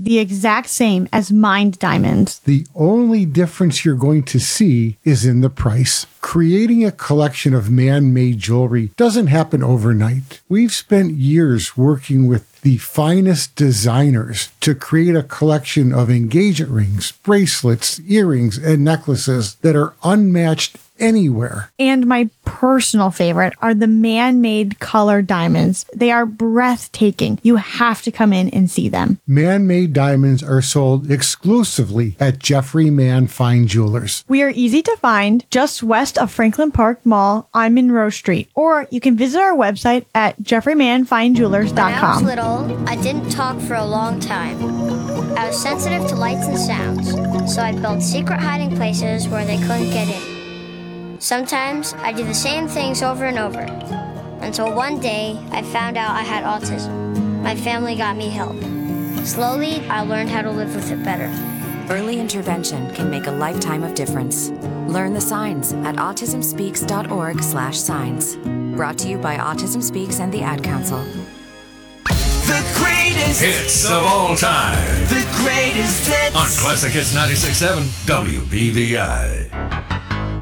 the exact same as mined diamonds. The only difference you're going to see is in the price. Creating a collection of man-made jewelry doesn't happen overnight. We've spent years working with the finest designers to create a collection of engagement rings, bracelets, earrings, and necklaces that are unmatched anywhere. And my personal favorite are the man-made color diamonds. They are breathtaking. You have to come in and see them. Man-made diamonds are sold exclusively at Jeffrey Mann Fine Jewelers. We are easy to find just west of Franklin Park Mall on Monroe Street. Or you can visit our website at jeffreymanfinejewelers.com. When I was little, I didn't talk for a long time. I was sensitive to lights and sounds, so I built secret hiding places where they couldn't get in. Sometimes I do the same things over and over, until one day I found out I had autism. My family got me help. Slowly, I learned how to live with it better. Early intervention can make a lifetime of difference. Learn the signs at autismspeaks.org/signs. Brought to you by Autism Speaks and the Ad Council. The greatest hits of all time. The greatest hits On Classic Hits 96.7 WBVI.